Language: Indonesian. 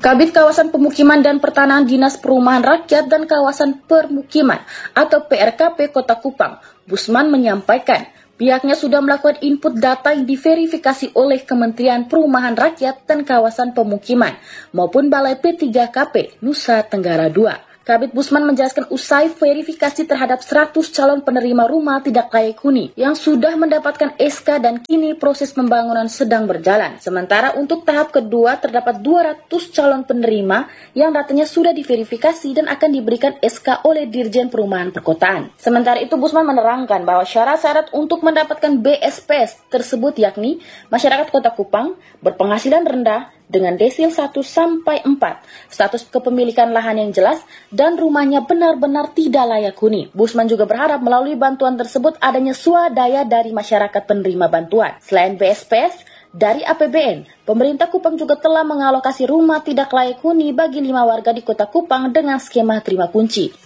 Kabid Kawasan Pemukiman dan Pertanahan Dinas Perumahan Rakyat dan Kawasan Permukiman atau PRKP Kota Kupang, Busman menyampaikan pihaknya sudah melakukan input data yang diverifikasi oleh Kementerian Perumahan Rakyat dan Kawasan Pemukiman maupun Balai P3KP Nusa Tenggara II. Kabid Busman menjelaskan usai verifikasi terhadap 100 calon penerima rumah tidak layak huni yang sudah mendapatkan SK dan kini proses pembangunan sedang berjalan. Sementara untuk tahap kedua terdapat 200 calon penerima yang datanya sudah diverifikasi dan akan diberikan SK oleh Dirjen Perumahan Perkotaan. Sementara itu Busman menerangkan bahwa syarat-syarat untuk mendapatkan BSPS tersebut yakni masyarakat Kota Kupang berpenghasilan rendah dengan desil 1 sampai 4, status kepemilikan lahan yang jelas, dan rumahnya benar-benar tidak layak huni. Busman juga berharap melalui bantuan tersebut adanya swadaya dari masyarakat penerima bantuan. Selain BSPS, dari APBN, pemerintah Kupang juga telah mengalokasi rumah tidak layak huni bagi 5 warga di Kota Kupang dengan skema terima kunci.